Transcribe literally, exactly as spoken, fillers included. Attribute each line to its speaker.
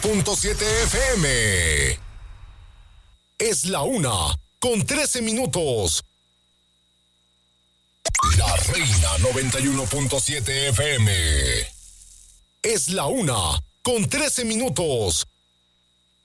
Speaker 1: punto siete F M. Es la una con trece minutos. La Reina noventa y uno punto siete F M. Es la una con trece minutos.